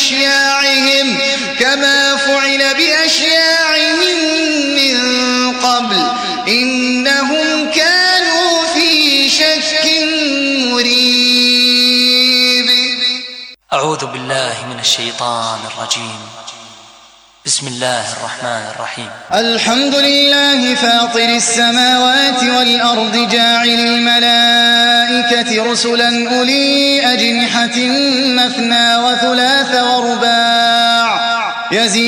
بأشياعهم كما فعل بأشياعهم من قبل إنهم كانوا في شك مريب. أعوذ بالله من الشيطان الرجيم. بسم الله الرحمن الرحيم. الحمد لله فاطر السماوات والأرض جاعل الملائكة رسلا أولي أجنحة مثنى وثلاث ورباع يزيد